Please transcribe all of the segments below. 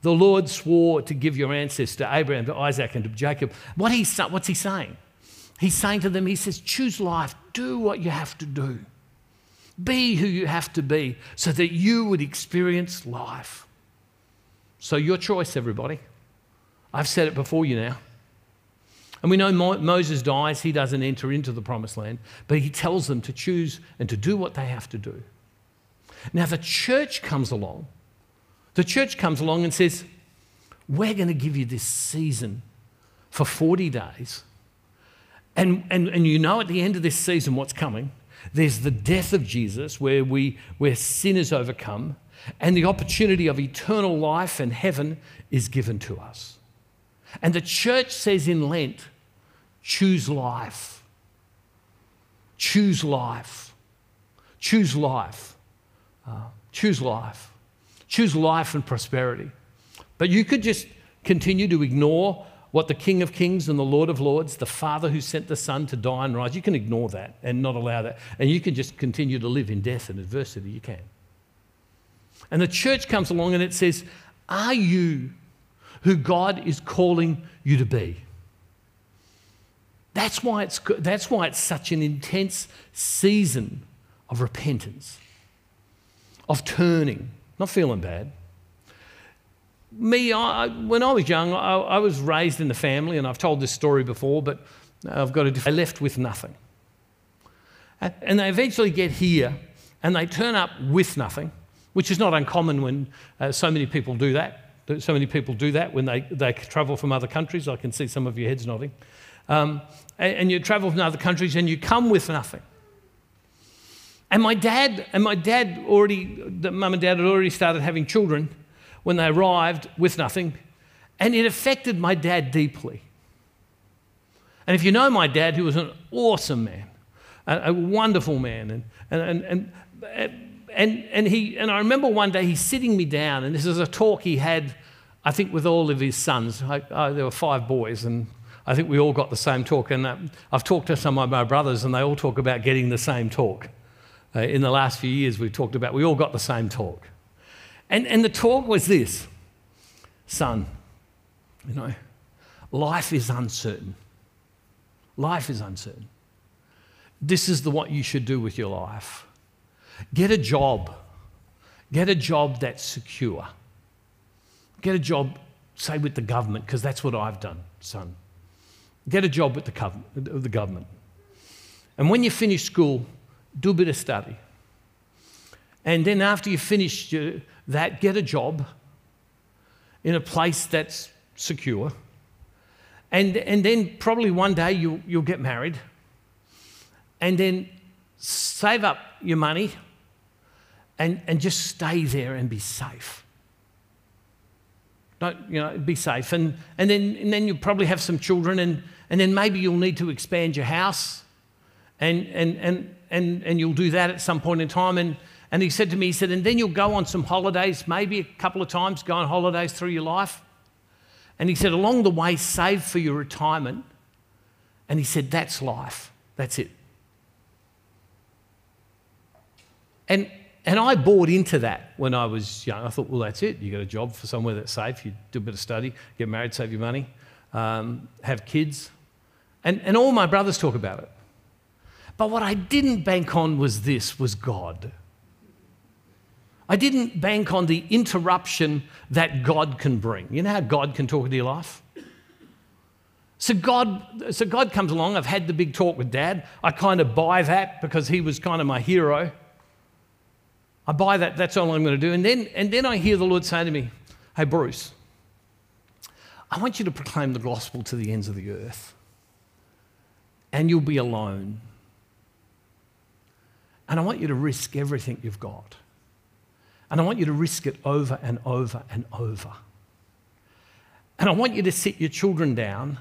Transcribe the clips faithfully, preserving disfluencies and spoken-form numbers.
the Lord swore to give your ancestor to Abraham, to Isaac, and to Jacob. What he's, what's he saying? He's saying to them, he says, choose life. Do what you have to do. Be who you have to be so that you would experience life. So your choice, everybody. I've said it before you now. And we know Mo- Moses dies. He doesn't enter into the promised land, but he tells them to choose and to do what they have to do. Now the church comes along. The church comes along and says, we're going to give you this season for forty days. And, and, and you know at the end of this season what's coming. There's the death of Jesus where, we, where sin is overcome and the opportunity of eternal life and heaven is given to us. And the church says in Lent, choose life. Choose life. Choose life. Uh, choose life. Choose life and prosperity. But you could just continue to ignore what the King of Kings and the Lord of Lords, the Father who sent the Son to die and rise, you can ignore that and not allow that. And you can just continue to live in death and adversity. You can. And the church comes along and it says, are you who God is calling you to be? That's why it's, that's why it's such an intense season of repentance, of turning, not feeling bad. Me, I, when I was young, I, I was raised in the family, and I've told this story before, but I've got a different. They left with nothing. And they eventually get here, and they turn up with nothing, which is not uncommon when uh, so many people do that. So many people do that when they, they travel from other countries. I can see some of your heads nodding. Um, and, and you travel from other countries, and you come with nothing. And my dad, and my dad already, the mum and dad had already started having children when they arrived with nothing, and it affected my dad deeply. And if you know my dad, who was an awesome man, a, a wonderful man, and and and and and he and I remember one day he's sitting me down, and this is a talk he had, I think, with all of his sons. I, I, there were five boys, and I think we all got the same talk. And uh, I've talked to some of my brothers, and they all talk about getting the same talk. Uh, in the last few years, we've talked about we all got the same talk. And, and the talk was this, son, you know, life is uncertain. Life is uncertain. This is the what you should do with your life. Get a job. Get a job that's secure. Get a job, say, with the government, because that's what I've done, son. Get a job with the gov- the government. And when you finish school, do a bit of study. And then after you finish your that, get a job in a place that's secure. And, and then probably one day you'll, you'll get married. And then save up your money and, and just stay there and be safe. Don't, you know, be safe. And, and, then, and then you'll probably have some children, and, and then maybe you'll need to expand your house. And, and, and, and, and you'll do that at some point in time. And And he said to me, he said, and then you'll go on some holidays, maybe a couple of times, go on holidays through your life. And he said, along the way, save for your retirement. And he said, that's life. That's it. And, and I bought into that when I was young. I thought, well, that's it. You got a job for somewhere that's safe. You do a bit of study, get married, save your money, um, have kids. And, and all my brothers talk about it. But what I didn't bank on was this, was God. I didn't bank on the interruption that God can bring. You know how God can talk into your life? So God, so God comes along. I've had the big talk with Dad. I kind of buy that because he was kind of my hero. I buy that. That's all I'm going to do. And then, and then I hear the Lord say to me, hey, Bruce, I want you to proclaim the gospel to the ends of the earth. And you'll be alone. And I want you to risk everything you've got. And I want you to risk it over and over and over. And I want you to sit your children down,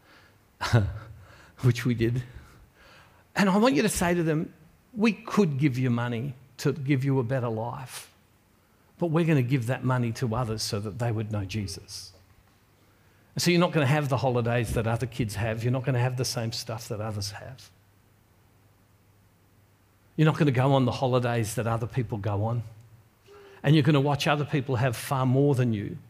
which we did. And I want you to say to them, we could give you money to give you a better life, but we're going to give that money to others so that they would know Jesus. So you're not going to have the holidays that other kids have. You're not going to have the same stuff that others have. You're not going to go on the holidays that other people go on. And you're going to watch other people have far more than you.